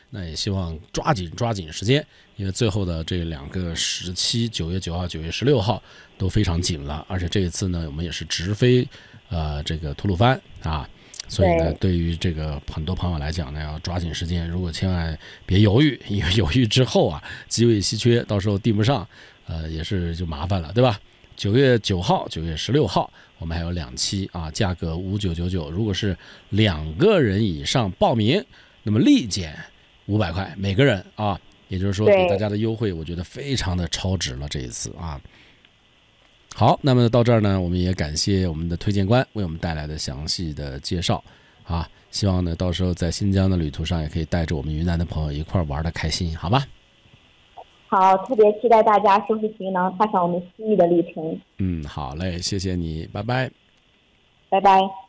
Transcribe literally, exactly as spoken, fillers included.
那也希望抓紧抓紧时间，因为最后的这两个时期，九月九号、九月十六号都非常紧了，而且这一次呢，我们也是直飞呃这个吐鲁番啊。所以呢，对于这个很多朋友来讲呢，要抓紧时间，如果千万别犹豫，因为犹豫之后啊，机位稀缺，到时候订不上，呃，也是就麻烦了，对吧？九月九号、九月十六号，我们还有两期啊，价格五九九九，如果是两个人以上报名，那么立减五百块每个人啊，也就是说给大家的优惠，我觉得非常的超值了这一次啊。好，那么到这儿呢，我们也感谢我们的推荐官为我们带来的详细的介绍啊，希望呢到时候在新疆的旅途上也可以带着我们云南的朋友一块玩的开心，好吗？ 好，特别期待大家收拾行囊，踏上我们西域的旅程。 嗯，好嘞，谢谢你，拜拜。 拜拜。